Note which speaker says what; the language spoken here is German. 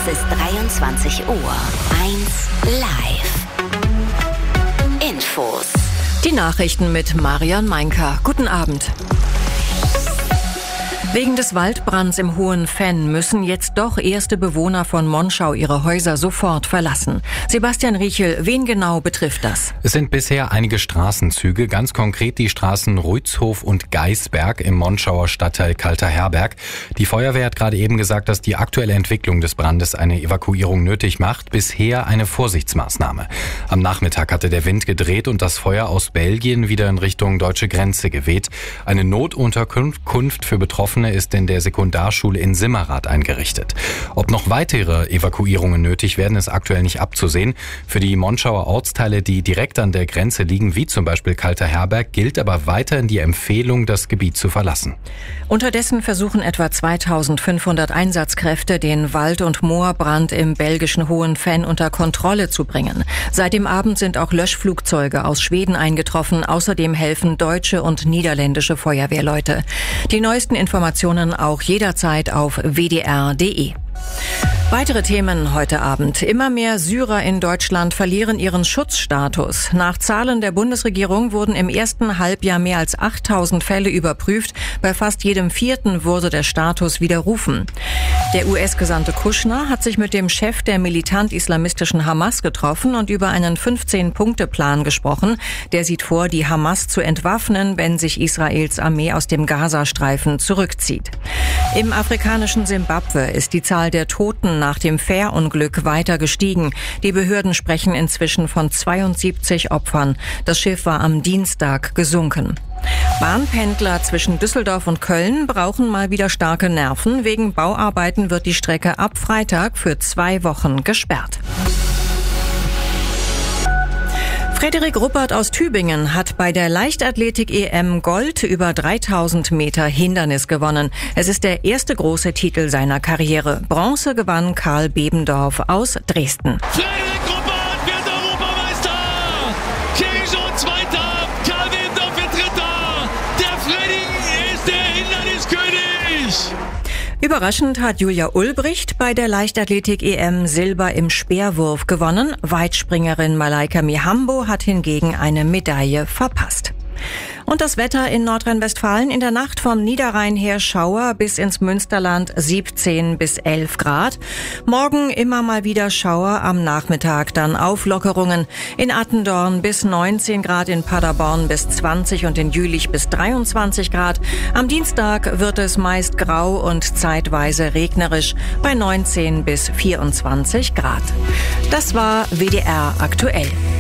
Speaker 1: Es ist 23 Uhr. 1 live. Infos.
Speaker 2: Die Nachrichten mit Marion Meinker. Guten Abend. Wegen des Waldbrands im Hohen Venn müssen jetzt doch erste Bewohner von Monschau ihre Häuser sofort verlassen. Sebastian Riechel, wen genau betrifft das?
Speaker 3: Es sind bisher einige Straßenzüge, ganz konkret die Straßen Ruitzhof und Geisberg im Monschauer Stadtteil Kalter Herberg. Die Feuerwehr hat gerade eben gesagt, dass die aktuelle Entwicklung des Brandes eine Evakuierung nötig macht. Bisher eine Vorsichtsmaßnahme. Am Nachmittag hatte der Wind gedreht und das Feuer aus Belgien wieder in Richtung deutsche Grenze geweht. Eine Notunterkunft für Betroffene ist in der Sekundarschule in Simmerath eingerichtet. Ob noch weitere Evakuierungen nötig werden, ist aktuell nicht abzusehen. Für die Monschauer Ortsteile, die direkt an der Grenze liegen, wie zum Beispiel Kalter Herberg, gilt aber weiterhin die Empfehlung, das Gebiet zu verlassen.
Speaker 2: Unterdessen versuchen etwa 2500 Einsatzkräfte, den Wald- und Moorbrand im belgischen Hohen Venn unter Kontrolle zu bringen. Seit dem Abend sind auch Löschflugzeuge aus Schweden eingetroffen. Außerdem helfen deutsche und niederländische Feuerwehrleute. Die neuesten Informationen auch jederzeit auf wdr.de. Weitere Themen heute Abend. Immer mehr Syrer in Deutschland verlieren ihren Schutzstatus. Nach Zahlen der Bundesregierung wurden im ersten Halbjahr mehr als 8000 Fälle überprüft. Bei fast jedem vierten wurde der Status widerrufen. Der US-Gesandte Kushner hat sich mit dem Chef der militant-islamistischen Hamas getroffen und über einen 15-Punkte-Plan gesprochen. Der sieht vor, die Hamas zu entwaffnen, wenn sich Israels Armee aus dem Gazastreifen zurückzieht. Im afrikanischen Simbabwe ist die Zahl der Toten nach dem Fährunglück weiter gestiegen. Die Behörden sprechen inzwischen von 72 Opfern. Das Schiff war am Dienstag gesunken. Bahnpendler zwischen Düsseldorf und Köln brauchen mal wieder starke Nerven. Wegen Bauarbeiten wird die Strecke ab Freitag für 2 Wochen gesperrt. Frederik Ruppert aus Tübingen hat bei der Leichtathletik-EM Gold über 3000 Meter Hindernis gewonnen. Es ist der erste große Titel seiner Karriere. Bronze gewann Karl Bebendorf aus Dresden.
Speaker 4: Frederik Ruppert wird Europameister! Thierry Jean Zweiter, Karl Bebendorf wird Dritter! Der Freddy ist der Hinderniskönig!
Speaker 2: Überraschend hat Julia Ulbricht bei der Leichtathletik-EM Silber im Speerwurf gewonnen. Weitspringerin Malaika Mihambo hat hingegen eine Medaille verpasst. Und das Wetter in Nordrhein-Westfalen: in der Nacht vom Niederrhein her Schauer, bis ins Münsterland 17 bis 11 Grad. Morgen immer mal wieder Schauer, am Nachmittag dann Auflockerungen. In Attendorn bis 19 Grad, in Paderborn bis 20 und in Jülich bis 23 Grad. Am Dienstag wird es meist grau und zeitweise regnerisch bei 19 bis 24 Grad. Das war WDR aktuell.